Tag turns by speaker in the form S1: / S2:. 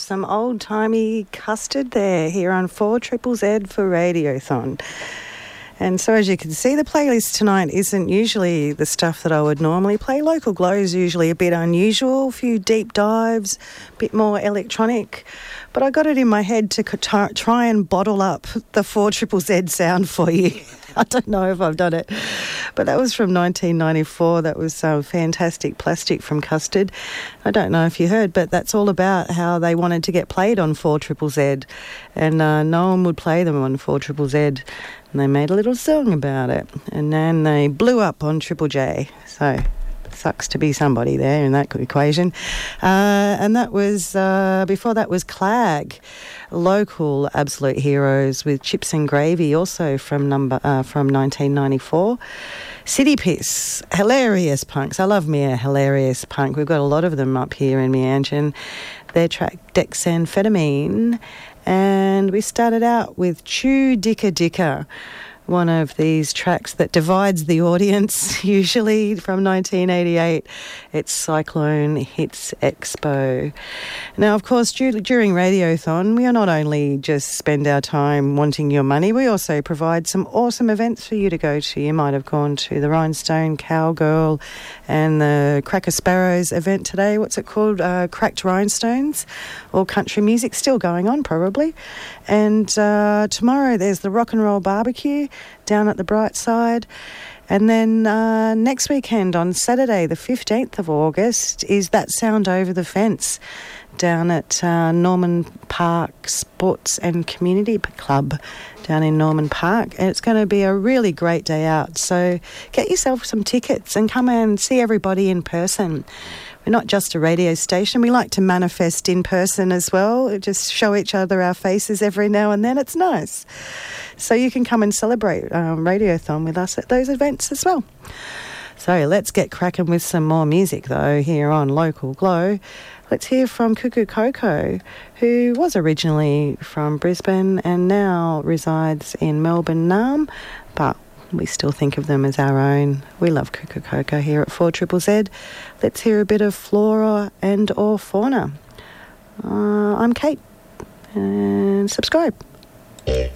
S1: some old-timey Custard there here on 4ZZZ for Radiothon. And so as you can see, the playlist tonight isn't usually the stuff that I would normally play. Local Glow is usually a bit unusual, a few deep dives, a bit more electronic. But I got it in my head to try and bottle up the 4ZZZ sound for you. I don't know if I've done it. But that was from 1994. That was Fantastic Plastic from Custard. I don't know if you heard, but that's all about how they wanted to get played on 4ZZZ. And no one would play them on 4ZZZ. And they made a little song about it. And then they blew up on Triple J. So sucks to be somebody there in that equation. And that was, before that was Clag, local absolute heroes with Chips and Gravy, also from 1994. City Piss, hilarious punks. I love me a hilarious punk. We've got a lot of them up here in Meanjin. Their track Dexamphetamine. And we started out with Chew Dicka Dicka, one of these tracks that divides the audience, usually from 1988. It's Cyclone Hits Expo. Now, of course, during Radiothon, we are not only just spend our time wanting your money, we also provide some awesome events for you to go to. You might have gone to the Rhinestone Cowgirl and the Cracker Sparrows event today. What's it called? Cracked Rhinestones, or country music, still going on probably. And tomorrow there's the Rock and Roll Barbecue down at the Bright Side. And then next weekend on Saturday, the 15th of August, is That Sound Over the Fence down at Norman Park Sports and Community Club down in Norman Park. And it's going to be a really great day out. So get yourself some tickets and come and see everybody in person. We're not just a radio station. We like to manifest in person as well. Just show each other our faces every now and then. It's nice. So you can come and celebrate Radiothon with us at those events as well. So let's get cracking with some more music, though, here on Local Glow. Let's hear from Cuckoo Coco, who was originally from Brisbane and now resides in Melbourne, Naarm, but we still think of them as our own. We love Cuckoo Coco here at 4ZZZ. Let's hear a bit of flora and or fauna. I'm Kate, and subscribe.